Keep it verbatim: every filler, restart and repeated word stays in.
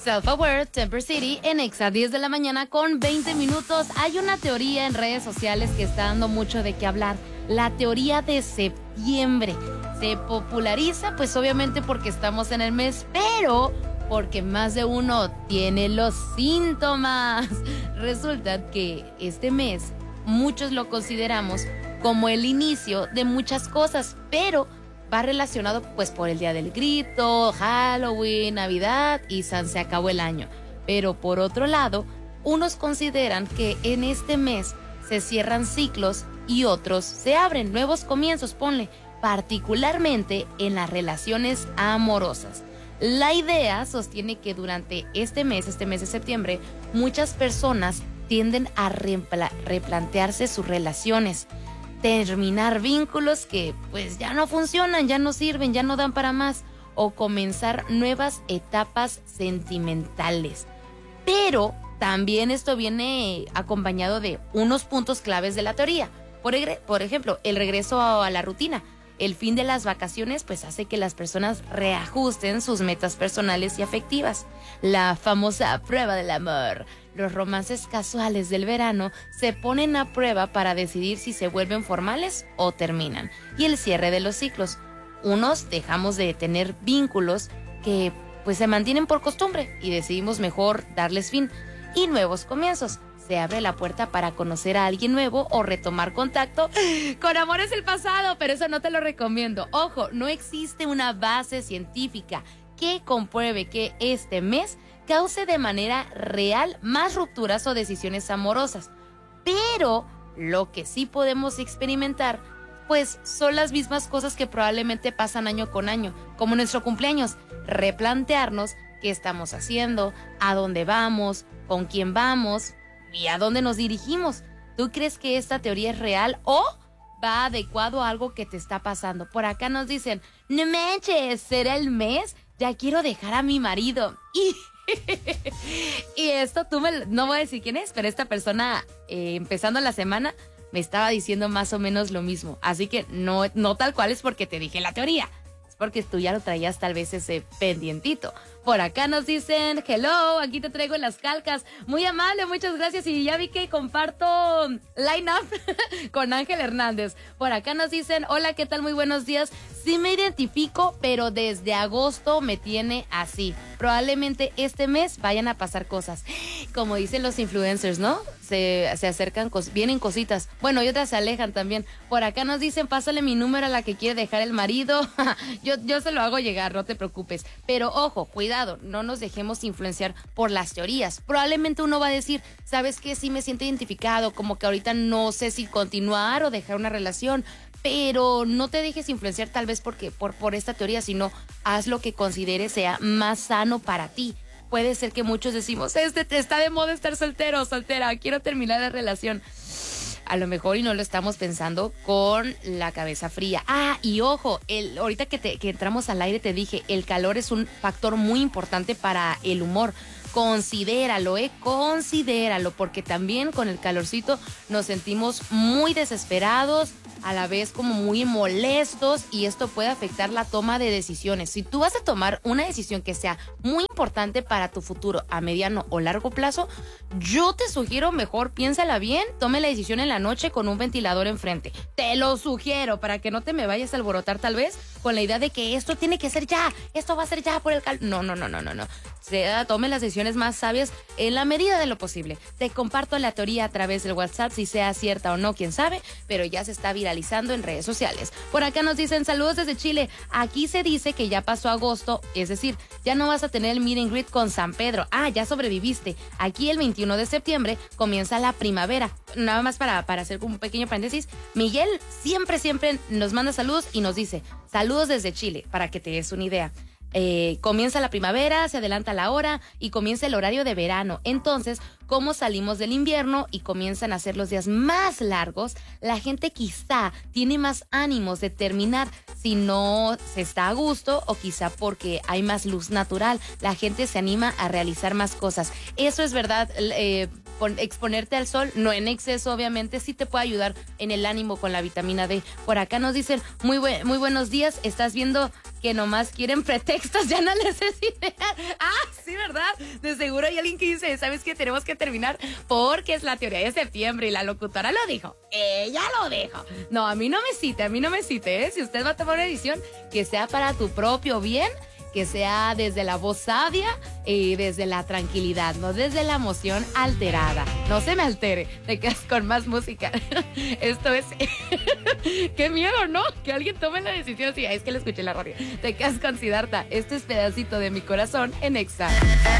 Self-Aware, Temper City, en Exa, diez de la mañana con veinte minutos. Hay una teoría en redes sociales que está dando mucho de qué hablar. La teoría de septiembre. Se populariza, pues obviamente porque estamos en el mes, pero porque más de uno tiene los síntomas. Resulta que este mes muchos lo consideramos como el inicio de muchas cosas, pero va relacionado pues por el Día del Grito, Halloween, Navidad y San se acabó el año. Pero por otro lado, unos consideran que en este mes se cierran ciclos y otros se abren nuevos comienzos, ponle, particularmente en las relaciones amorosas. La idea sostiene que durante este mes, este mes de septiembre, muchas personas tienden a repla- replantearse sus relaciones, terminar vínculos que pues ya no funcionan, ya no sirven, ya no dan para más, o comenzar nuevas etapas sentimentales. Pero también esto viene acompañado de unos puntos claves de la teoría. Por, por ejemplo, el regreso a la rutina. El fin de las vacaciones pues hace que las personas reajusten sus metas personales y afectivas. La famosa prueba del amor. Los romances casuales del verano se ponen a prueba para decidir si se vuelven formales o terminan. Y el cierre de los ciclos. Unos dejamos de tener vínculos que pues se mantienen por costumbre y decidimos mejor darles fin. Y nuevos comienzos. Se abre la puerta para conocer a alguien nuevo o retomar contacto con amores del pasado, pero eso no te lo recomiendo. Ojo, no existe una base científica que compruebe que este mes cause de manera real más rupturas o decisiones amorosas. Pero lo que sí podemos experimentar, pues son las mismas cosas que probablemente pasan año con año, como nuestro cumpleaños. Replantearnos qué estamos haciendo, a dónde vamos, con quién vamos y a dónde nos dirigimos. ¿Tú crees que esta teoría es real o va adecuado a algo que te está pasando? Por acá nos dicen, no manches, ¿será el mes? Ya quiero dejar a mi marido. Y, y esto tú me... No voy a decir quién es, pero esta persona, eh, empezando la semana, me estaba diciendo más o menos lo mismo. Así que no, no tal cual es porque te dije la teoría. Es porque tú ya lo traías tal vez ese pendientito. Por acá nos dicen, hello, aquí te traigo las calcas. Muy amable, muchas gracias. Y ya vi que comparto line up con Ángel Hernández. Por acá nos dicen, hola, ¿qué tal? Muy buenos días. Sí me identifico, pero desde agosto me tiene así. Probablemente este mes vayan a pasar cosas. Como dicen los influencers, ¿no? Se, se acercan, cos, vienen cositas. Bueno, y otras se alejan también. Por acá nos dicen, pásale mi número a la que quiere dejar el marido. yo, yo se lo hago llegar, no te preocupes. Pero ojo, cuidado, no nos dejemos influenciar por las teorías. Probablemente uno va a decir, ¿sabes qué? Sí me siento identificado, como que ahorita no sé si continuar o dejar una relación. Pero no te dejes influenciar tal vez porque, por, por esta teoría, sino haz lo que consideres sea más sano para ti. Puede ser que muchos decimos, este está de moda estar soltero, soltera, quiero terminar la relación. A lo mejor y no lo estamos pensando con la cabeza fría. Ah, y ojo, el, ahorita que, te, que entramos al aire te dije, el calor es un factor muy importante para el humor. Considéralo, eh, considéralo, porque también con el calorcito nos sentimos muy desesperados, a la vez como muy molestos, y esto puede afectar la toma de decisiones. Si tú vas a tomar una decisión que sea muy importante para tu futuro a mediano o largo plazo, yo te sugiero mejor piénsala bien, tome la decisión en la noche con un ventilador enfrente. Te lo sugiero para que no te me vayas a alborotar tal vez con la idea de que esto tiene que ser ya, esto va a ser ya por el calor. No, no, no, no, no, no. Sea, tome las decisiones más sabias en la medida de lo posible. Te comparto la teoría a través del WhatsApp, si sea cierta o no, quién sabe, pero ya se está viralizando en redes sociales. Por acá nos dicen, saludos desde Chile. Aquí se dice que ya pasó agosto, es decir, ya no vas a tener el meet and greet con San Pedro. Ah, ya sobreviviste. Aquí el veintiuno de septiembre comienza la primavera. Nada más para, para hacer un pequeño paréntesis, Miguel siempre, siempre nos manda saludos y nos dice, saludos desde Chile, para que te des una idea. Eh, comienza la primavera, se adelanta la hora y comienza el horario de verano. Entonces, como salimos del invierno y comienzan a ser los días más largos, la gente quizá tiene más ánimos de terminar si no se está a gusto, o quizá porque hay más luz natural. La gente se anima a realizar más cosas. Eso es verdad. eh, exponerte al sol, no en exceso obviamente, sí te puede ayudar en el ánimo con la vitamina D. Por acá nos dicen, muy, buen, muy buenos días, estás viendo que nomás quieren pretextos, ya no les es ideal. Ah, sí, ¿verdad? De seguro hay alguien que dice, ¿sabes qué? Tenemos que terminar porque es la teoría de septiembre y la locutora lo dijo. Ella lo dijo. No, a mí no me cite, a mí no me cite, ¿eh? Si usted va a tomar una decisión, que sea para tu propio bien, que sea desde la voz sabia y desde la tranquilidad, no desde la emoción alterada. No se me altere, te quedas con más música. Esto es... Qué miedo, ¿no? Que alguien tome la decisión así. Es que lo escuché en la radio. Te quedas con Siddhartha. Este es Pedacito de mi Corazón en Exa.